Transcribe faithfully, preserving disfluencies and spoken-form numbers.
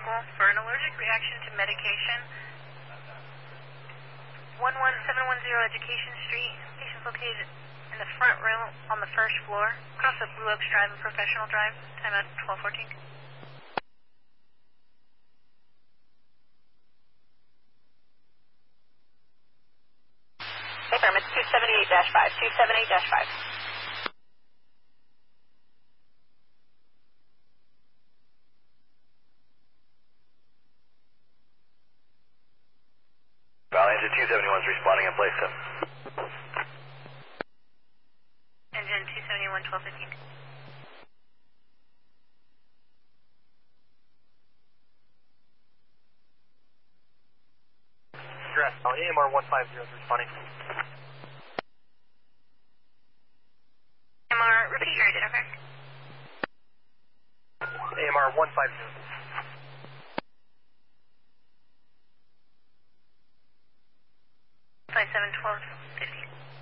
School for an allergic reaction to medication. one one seven one zero Education Street. Patient's located in the front room on the first floor, across the Blue Oaks Drive and Professional Drive. Time at twelve fourteen. Affirm, it's two seventy-eight dash five, two seventy-eight dash five. Valley Engine two seventy-one is responding in place, sir. Engine two seventy-one, twelve fifteen. Address, A M R one five zero is responding. A M R, repeat your identifier. A M R one five zero. five seven twelve fifty.